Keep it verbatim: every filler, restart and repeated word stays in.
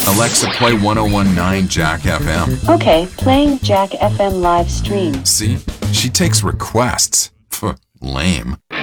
Alexa, play one oh one point nine Jack F M. Okay, playing Jack F M live stream. See? She takes requests. Pff, lame.